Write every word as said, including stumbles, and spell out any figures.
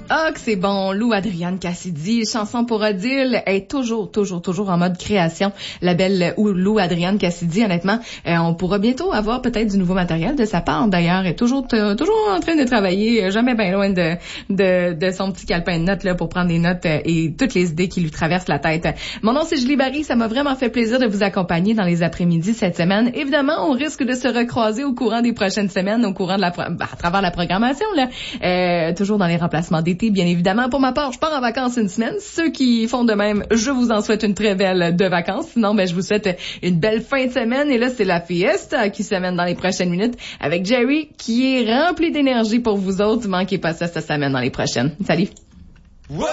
Ah, que c'est bon. Lou Adrienne Cassidy, chanson pour Odile, est toujours, toujours, toujours en mode création. La belle Lou Adrienne Cassidy, honnêtement, euh, on pourra bientôt avoir peut-être du nouveau matériel de sa part. D'ailleurs, elle est toujours, t- toujours en train de travailler, jamais bien loin de, de, de son petit calepin de notes là pour prendre des notes euh, et toutes les idées qui lui traversent la tête. Mon nom, c'est Julie Barry. Ça m'a vraiment fait plaisir de vous accompagner dans les après-midi cette semaine. Évidemment, on risque de se recroiser au courant des prochaines semaines, au courant de la, pro- bah, à travers la programmation là, euh, toujours dans les remplacements d'été, bien évidemment. Pour ma part, je pars en vacances une semaine. Ceux qui font de même, je vous en souhaite une très belle de vacances. Sinon, ben, je vous souhaite une belle fin de semaine. Et là, c'est la fiesta qui s'amène dans les prochaines minutes avec Jerry qui est rempli d'énergie pour vous autres. Manquez pas ça cette semaine dans les prochaines. Salut!